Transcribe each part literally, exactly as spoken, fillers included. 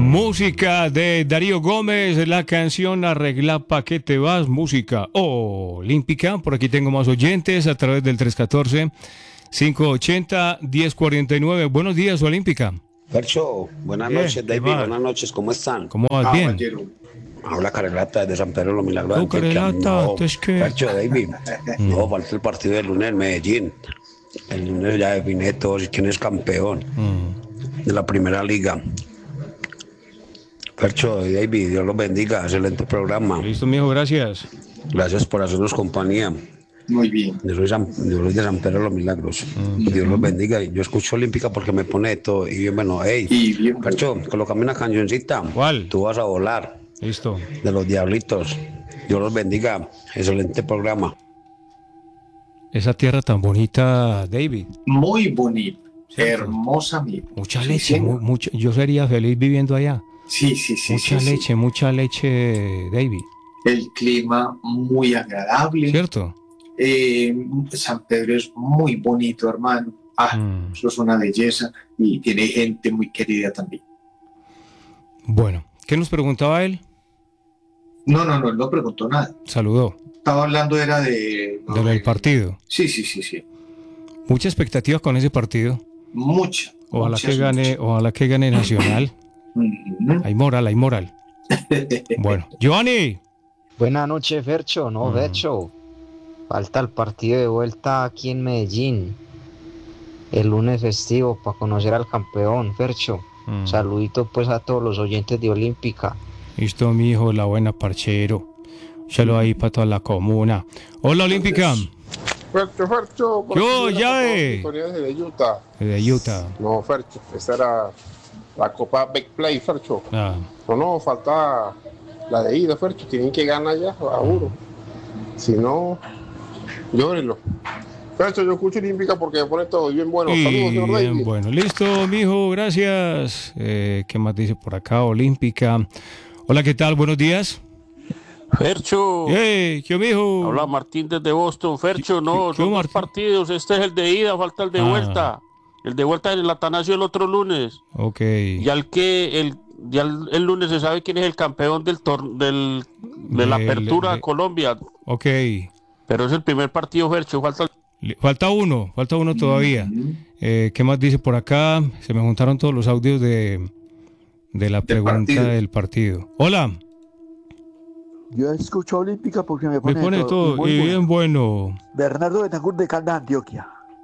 Música de Darío Gómez, la canción Arregla pa' que te vas, música olímpica. Por aquí tengo más oyentes a través del tres uno cuatro, cinco ocho cero, uno cero cuatro nueve. Buenos días, Olímpica. Fercho, buenas Bien, noches, David, buenas noches, ¿cómo están? ¿Cómo vas? Bien. Habla Carelata desde San Pedro de los Milagros. Oh, Carelata, no, ¿es que? Fercho, David, no, falta el partido del lunes en Medellín. El lunes ya define todo quién es campeón Mm. de la primera liga. Fercho, David, Dios los bendiga, excelente programa. Listo, mijo, gracias. Gracias por hacernos compañía. Muy bien. Yo soy, San, yo soy de San Pedro de los Milagros. Mm. Dios los bendiga. Yo escucho Olímpica porque me pone de todo. Y bien, bueno, hey, Y bien, Fercho, colócame una cancioncita. ¿Cuál? Tú vas a volar. Listo. De los Diablitos. Dios los bendiga. Excelente programa. Esa tierra tan bonita, David. Muy bonito. ¿Cierto? Hermosa, amigo. Mucha Sí, leche, sí. mu- mucha, yo sería feliz viviendo allá. Sí, sí, sí. mucha sí, sí. leche, mucha leche, David. El clima muy agradable. ¿Cierto? Eh, San Pedro es muy bonito, hermano. Ah, Mm. eso es una belleza y tiene gente muy querida también. Bueno, ¿qué nos preguntaba él? No, no, no, él no preguntó nada. Saludó. Estaba hablando era de... De lo del partido. Sí, sí, sí, sí. Mucha expectativa con ese partido. Mucha. Ojalá muchas, que gane, muchas. ojalá que gane Nacional. Ujú. Hay moral, hay moral. Bueno, Giovanni. Buenas noches, Fercho. No, Mm. Fercho. Falta el partido de vuelta aquí en Medellín. El lunes festivo para conocer al campeón, Fercho. Mm. Saludito pues a todos los oyentes de Olímpica. Listo, mi hijo, la buena parchero. Échalo ahí para toda la comuna. Hola, Olímpica. Fercho, Fercho. por Yo, aquí de la ya, Copa eh. Victoria de Utah. De Utah. No, Fercho, esa era la Copa Big Play, Fercho. Ah, No, no, falta la de ida, Fercho. Tienen que ganar ya, seguro. Si no, llórenlo. Fercho, yo escucho Olímpica porque me pone todo bien bueno. y Saludos, señor bien, David. bueno. Listo, mi hijo, gracias. Eh, ¿Qué más dice por acá? Olímpica. Hola, ¿qué tal? Buenos días. Fercho, Hey, ¿qué mijo? habla Martín desde Boston. Fercho, no, ¿Qué- qué son dos Martín? partidos. Este es el de ida, falta el de Ah. vuelta. El de vuelta es el Atanasio el otro lunes. Ok. Ya el que el ya el, el lunes se sabe quién es el campeón del tor, del de la Del- apertura de- Colombia. Ok. Pero es el primer partido, Fercho. Falta el Li- Falta uno, falta uno todavía. Eh, ¿Qué más dice por acá? Se me juntaron todos los audios de, de la pregunta partido. del partido. Hola, Yo escucho Olímpica porque me me pone, pone de todo. todo Y muy y bien bueno. bueno. Bernardo Betancourt de Caldas, Antioquia.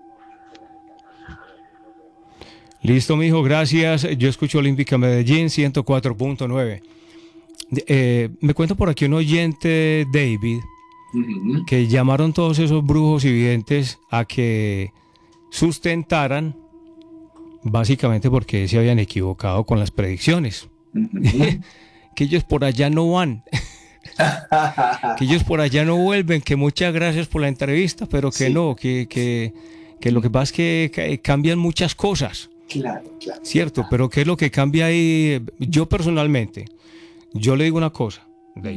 Listo, mijo, gracias. Yo escucho Olímpica Medellín ciento cuatro punto nueve. De- eh, me cuenta por aquí un oyente, David, Ujú. que llamaron todos esos brujos y videntes a que sustentaran, básicamente porque se habían equivocado con las predicciones. Ujú. Que ellos por allá no van, que ellos por allá no vuelven, que muchas gracias por la entrevista, pero que Sí. no, que, que, que lo que pasa es que ca- cambian muchas cosas, Claro, claro. ¿cierto? Pero ¿qué es lo que cambia ahí? Yo personalmente, yo le digo una cosa, David.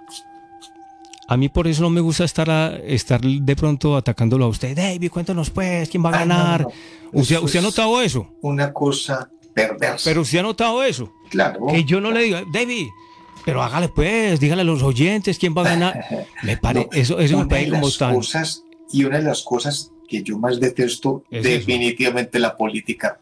A mí por eso no me gusta estar, a- estar de pronto atacándolo a usted. David, cuéntanos pues, ¿quién va a Ah, no, ganar? no, no. ¿Usted, Eso usted ha es notado eso? Una cosa perversa. Pero usted ha notado eso. claro. Que yo no le diga, David, pero hágale pues, dígale a los oyentes quién va a ganar. Me pare, No, eso, eso me una parece de como las tan. cosas y una de las cosas que yo más detesto Es definitivamente la política.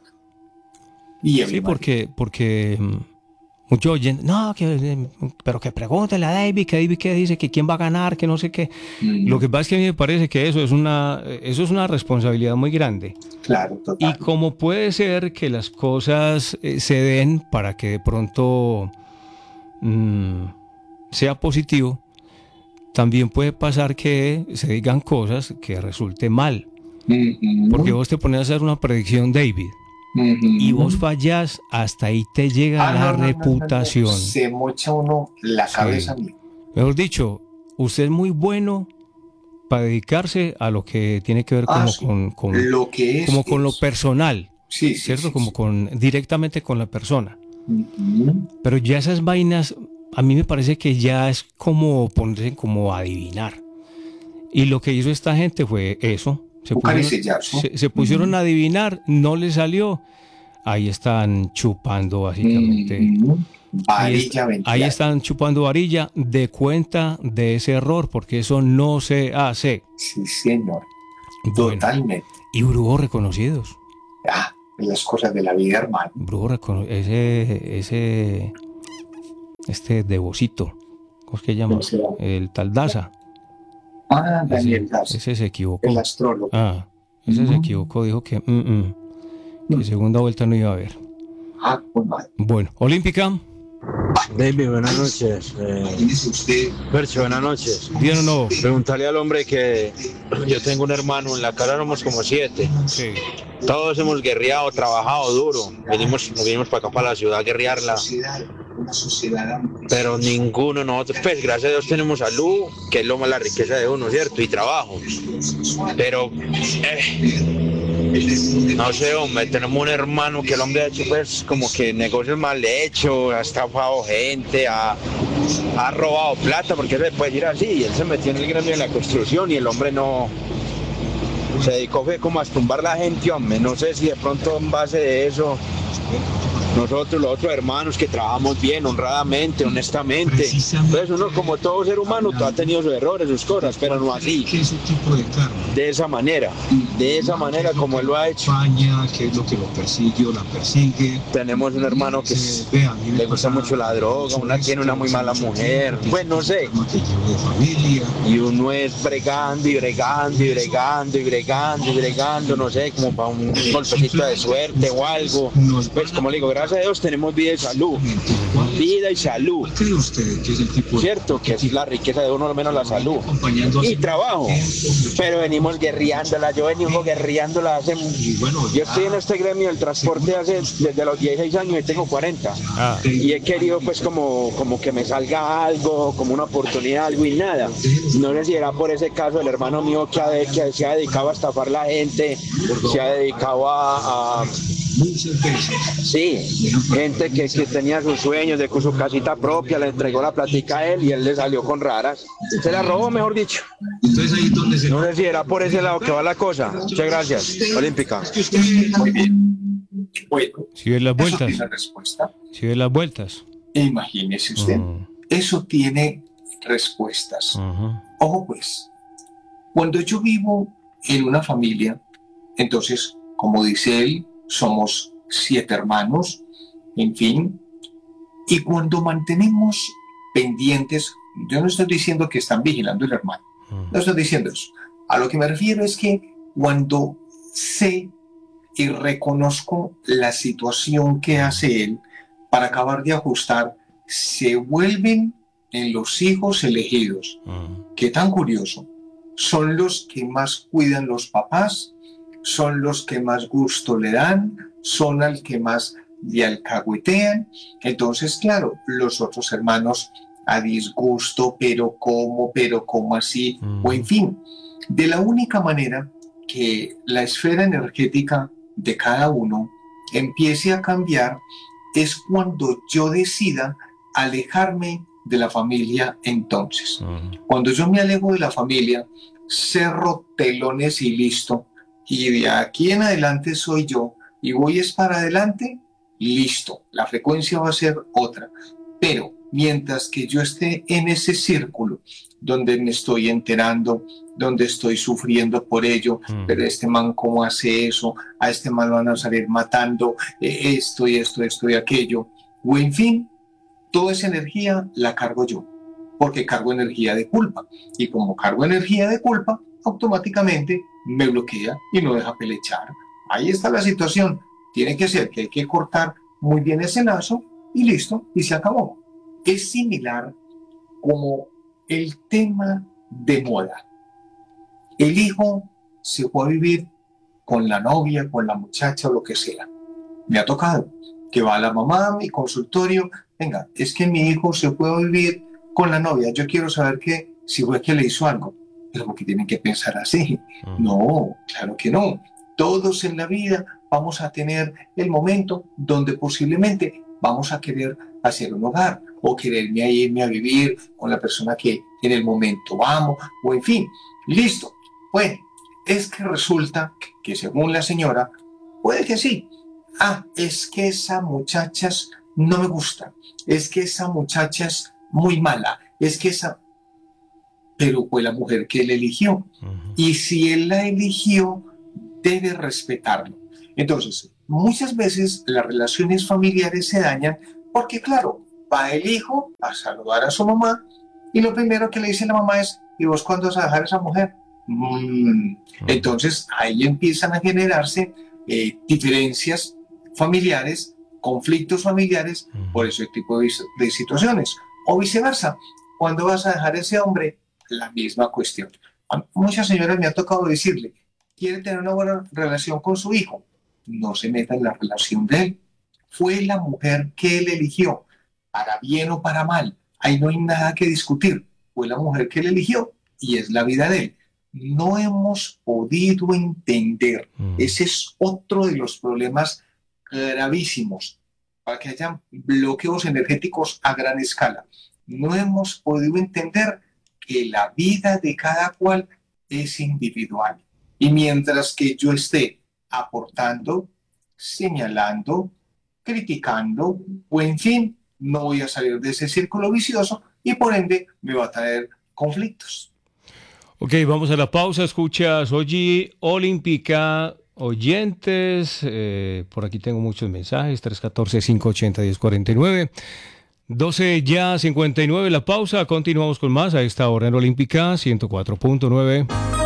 Y Sí, porque, porque mm, muchos oyentes, no, que, eh, pero que pregúntele a David, que David que dice que quién va a ganar, que no sé qué. Mm, Lo que pasa es que a mí me parece que eso es una, eso es una responsabilidad muy grande. claro, Y total. como puede ser que las cosas eh, se den para que de pronto mm, sea positivo, también puede pasar que se digan cosas que resulte mal. Ujú, Porque vos te pones a hacer una predicción, David, ujú. y vos fallas, hasta ahí te llega Ah, la no, no, no, no, no. reputación. Se mocha uno la Sí. cabeza, amigo. Mejor dicho, usted es muy bueno para dedicarse a lo que tiene que ver Ah, como, sí. con, con- Lo que es. como con lo es. personal, Sí, sí, ¿cierto? sí, Como sí. con directamente con la persona. Ujú. Pero ya esas vainas, a mí me parece que ya es como ponerse como a adivinar. Y lo que hizo esta gente fue eso. Se Buscar pusieron, ese yazo. se, se pusieron a adivinar, no le salió. ahí están chupando básicamente. Mm, Ahí, est- varilla ahí ventilada. están chupando varilla de cuenta de ese error, porque eso no se hace. Sí, señor. Bueno, Totalmente. y brujos reconocidos. Ah, las cosas de la vida, hermano. Brujos recono- ese, ese, este devocito, ¿cómo es que llama? ¿Cómo se llama? El tal Daza. Ah, Ese, Daniel Daza, ese se equivocó. el astrólogo. Ah, ese se Mm. equivocó, dijo que, mm, mm, que segunda vuelta no iba a haber. Ah, muy mal. Bueno, Olímpica, David, buenas noches. Eh, Imagínese usted. Percho, buenas noches. ¿bien o no? Preguntarle al hombre que yo tengo un hermano, en la casa somos como siete. Sí. Todos hemos guerreado, trabajado duro. Venimos, nos vinimos para acá, para la ciudad, a guerrearla. Una sociedad. Pero ninguno de nosotros, pues gracias a Dios tenemos salud, que es lo más la riqueza de uno, ¿cierto? Y trabajo. Pero, eh, no sé, hombre, tenemos un hermano que el hombre ha hecho, pues, como que negocios mal hechos, ha estafado gente, ha, ha robado plata, porque se puede ir así. Y él se metió en el gremio de la construcción y el hombre no. Se dedicó fue como a tumbar la gente, hombre. No sé si de pronto en base de eso. Nosotros, los otros hermanos que trabajamos bien, honradamente, honestamente. Entonces uno, como todo ser humano, todo ha tenido sus errores, sus cosas, pero no así. De esa manera, de esa manera como él lo ha hecho. ¿Qué es lo que lo persigue o la persigue? Tenemos un hermano que es- le gusta mucho la droga, una tiene una muy mala mujer, pues no sé. Y uno es bregando y bregando y bregando y bregando y bregando, no sé, como para un golpecito de suerte o algo. Pues como le digo, gracias a Dios tenemos vida y salud. Vida y salud. ¿Cree usted que es el tipo de Cierto, que es la riqueza de uno, al menos la salud. acompañando Y trabajo. Pero venimos guerreándola, yo venimos guerreándola hace... Yo estoy en este gremio del transporte hace, desde los dieciséis años y tengo cuarenta. Ah, Y he querido pues como, como que me salga algo, como una oportunidad, algo y nada. No sé si era por ese caso el hermano mío que, ha de- que se ha dedicado a estafar la gente, se ha dedicado a... a muchas veces sí, gente que, que tenía sus sueños de con su casita propia, le entregó la platica a él y él le salió con raras. Se la robó, mejor dicho. entonces ahí es donde se No sé si era por ese lado que va la cosa. Muchas gracias. Olímpica. Muy bien. Bueno, si ves las eso vueltas, tiene respuesta. si ves las vueltas. Imagínese usted. Mm, Eso tiene respuestas. ujú. Ojo pues, cuando yo vivo en una familia, entonces, como dice él, somos siete hermanos, en fin, y cuando mantenemos pendientes, yo no estoy diciendo que están vigilando el hermano, no estoy diciendo eso. A lo que me refiero es que cuando sé y reconozco la situación que hace él para acabar de ajustar, se vuelven en los hijos elegidos. Mm. Qué tan curioso. Son los que más cuidan los papás, son los que más gusto le dan, son al que más le alcahuetean. Entonces, claro, los otros hermanos a disgusto, pero cómo, pero cómo así, Mm. o en fin, de la única manera que la esfera energética de cada uno empiece a cambiar es cuando yo decida alejarme de la familia entonces. Mm. Cuando yo me alejo de la familia, cerro telones y listo, y de aquí en adelante soy yo, y voy es para adelante, listo, la frecuencia va a ser otra. Pero mientras que yo esté en ese círculo, donde me estoy enterando, donde estoy sufriendo por ello, Mm. pero este man cómo hace eso, a este man lo van a salir matando, eh, esto y esto, esto y aquello, o en fin, toda esa energía la cargo yo, porque cargo energía de culpa. Y como cargo energía de culpa, automáticamente me bloquea y no deja pelechar. Ahí está la situación. Tiene que ser que hay que cortar muy bien ese lazo y listo, y se acabó. Es similar como el tema de moda. El hijo se fue a vivir con la novia, con la muchacha o lo que sea. Me ha tocado que va la mamá a mi consultorio. Venga, es que mi hijo se fue a vivir con la novia. Yo quiero saber que si fue que le hizo algo. Pero porque tienen que pensar así. Mm. No, claro que no. Todos en la vida vamos a tener el momento donde posiblemente vamos a querer hacer un hogar o quererme a irme a vivir con la persona que en el momento amo o en fin, listo. Bueno, es que resulta que según la señora, puede que sí, ah, es que esa muchacha es- no me gusta, es que esa muchacha es muy mala, es que esa... Pero fue la mujer que él eligió. Ujú. Y si él la eligió, debe respetarlo. Entonces, muchas veces las relaciones familiares se dañan porque, claro, va el hijo a saludar a su mamá y lo primero que le dice la mamá es, ¿y vos cuándo vas a dejar a esa mujer? Mm. Entonces, ahí empiezan a generarse eh, diferencias familiares, conflictos familiares por ese tipo de, de situaciones. O viceversa, ¿cuándo vas a dejar a ese hombre? La misma cuestión. A muchas señoras me ha tocado decirle, quiere tener una buena relación con su hijo, no se meta en la relación de él. Fue la mujer que él eligió, para bien o para mal. Ahí no hay nada que discutir. Fue la mujer que él eligió y es la vida de él. No hemos podido entender. Mm. Ese es otro de los problemas gravísimos para que hayan bloqueos energéticos a gran escala. No hemos podido entender que la vida de cada cual es individual. Y mientras que yo esté aportando, señalando, criticando, o en fin, no voy a salir de ese círculo vicioso y por ende me va a traer conflictos. Ok, vamos a la pausa. Escuchas Oji Olímpica. Oyentes, eh, por aquí tengo muchos mensajes, tres uno cuatro, cinco ocho cero, uno cero cuatro nueve. doce ya cincuenta y nueve la pausa, continuamos con más a esta hora en Olímpica ciento cuatro punto nueve.